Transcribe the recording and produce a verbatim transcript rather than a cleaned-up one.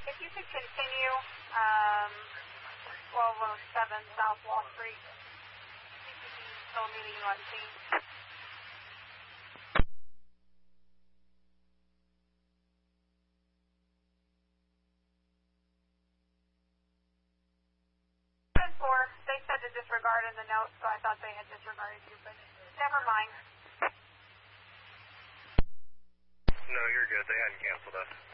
If you could continue, um, twelve oh seven South Wall Street, C C P still meeting you on scene. Four, they said to disregard in the note, so I thought they had disregarded you, but never mind. No, you're good. They hadn't canceled us.